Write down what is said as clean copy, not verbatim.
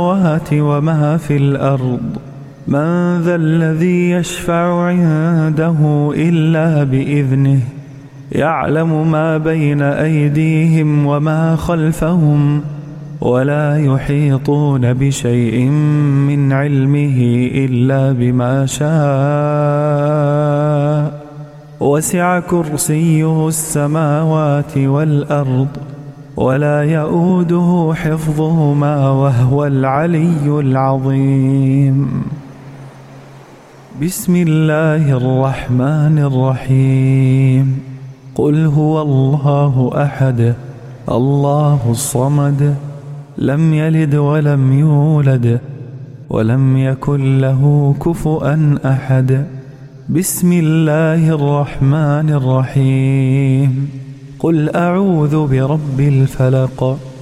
السماوات وما في الأرض من ذا الذي يشفع عنده إلا بإذنه يعلم ما بين أيديهم وما خلفهم ولا يحيطون بشيء من علمه إلا بما شاء وسع كرسيه السماوات والأرض ولا يؤوده حفظهما وهو العلي العظيم. بسم الله الرحمن الرحيم. قل هو الله أحد الله الصمد لم يلد ولم يولد ولم يكن له كفؤا أحد. بسم الله الرحمن الرحيم. قل أعوذ برب الفلق